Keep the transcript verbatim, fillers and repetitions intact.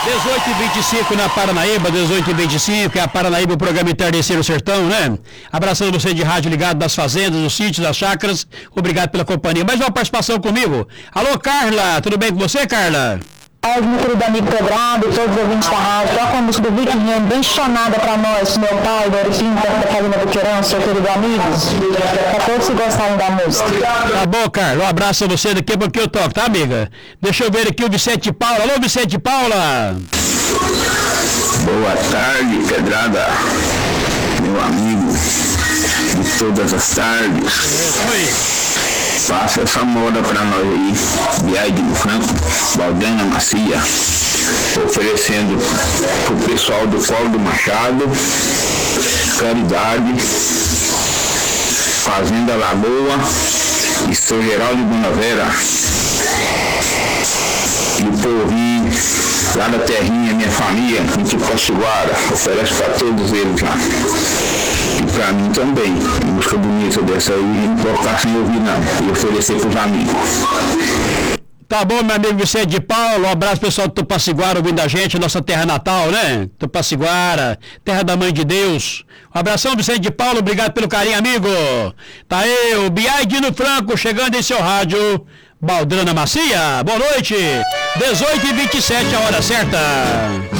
dezoito e vinte e cinco na Paranaíba, dezoito e vinte e cinco, é a Paranaíba, o programa Entardecer o Sertão, né? Abraçando você de rádio ligado das fazendas, dos sítios, das chácaras. Obrigado pela companhia. Mais uma participação comigo. Alô, Carla, tudo bem com você, Carla? Meu querido amigo Quebrado e todos os ouvintes da rádio, toca a música do Vic Reno, bem chonada pra nós, meu pai, do Oripinta, da Carina Buqueirão, seu querido amigo, pra todos que gostarem da música. Tá bom, Carla, um abraço a você, daqui a pouquinho eu toco, tá, amiga? Deixa eu ver aqui o Vicente Paula. Alô, Vicente Paula! Boa tarde, Quebrada, meu amigo de todas as tardes. Oi. Passa essa moda pra nós aí, Viagem do Franco, Baldana Macia, oferecendo pro pessoal do Colo do Machado, Caridade, Fazenda Lagoa e São Geraldo de Bonavera. E o povinho lá da terrinha, minha família, em Tupassiguara, oferece para todos eles lá. E para mim também, música bonita dessa aí, não colocar sem ouvir não, e oferecer para os amigos. Tá bom, meu amigo Vicente de Paulo, um abraço pessoal do Tupassiguara ouvindo a gente, nossa terra natal, né? Tupassiguara, terra da Mãe de Deus. Um abração, Vicente de Paulo, obrigado pelo carinho, amigo. Tá aí, o Biaidino Franco chegando em seu rádio, Baldrana Macia. Boa noite, dezoito e vinte e sete, a hora certa.